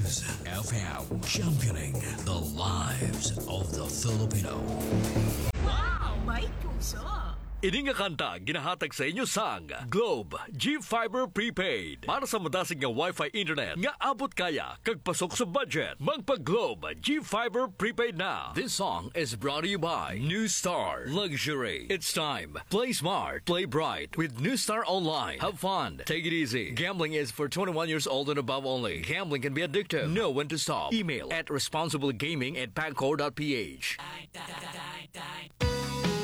News FM, championing the lives of the Filipino. Wow! May puso! Ini nga kanta ginahatag sa inyo sang Globe G-Fiber Prepaid. Para sa madasig nga Wi-Fi internet nga abot kaya kag pasok sa budget, magpa-Globe G-Fiber Prepaid na. This song is brought to you by New Star Luxury. It's time. Play smart, play bright with New Star Online. Have fun. Take it easy. Gambling is for 21 years old and above only. Gambling can be addictive. Know when to stop. Email at responsiblegaming@pagcor.ph.